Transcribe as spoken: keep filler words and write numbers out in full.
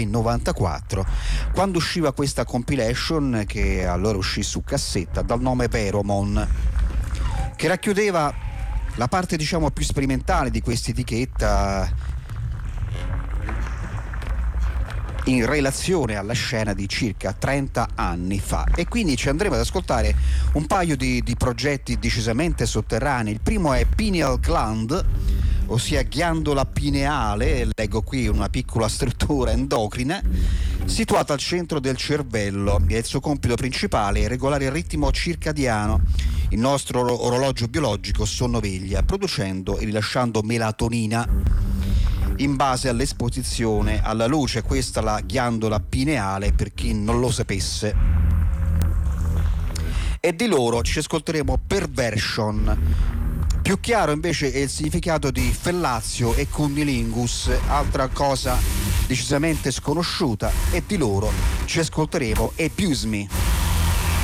novantaquattro, quando usciva questa compilation che allora uscì su cassetta dal nome Veromon, che racchiudeva la parte diciamo più sperimentale di questa etichetta in relazione alla scena di circa trenta anni fa. E quindi ci andremo ad ascoltare un paio di, di progetti decisamente sotterranei. Il primo è Pineal Gland, ossia ghiandola pineale, leggo qui una piccola struttura endocrina situata al centro del cervello, e il suo compito principale è regolare il ritmo circadiano, il nostro orologio biologico sonnoveglia, producendo e rilasciando melatonina in base all'esposizione alla luce. Questa è la ghiandola pineale, per chi non lo sapesse. E di loro ci ascolteremo Perversion. Più chiaro invece è il significato di fellazio e cunnilingus, altra cosa decisamente sconosciuta, e di loro ci ascolteremo Abuse Me.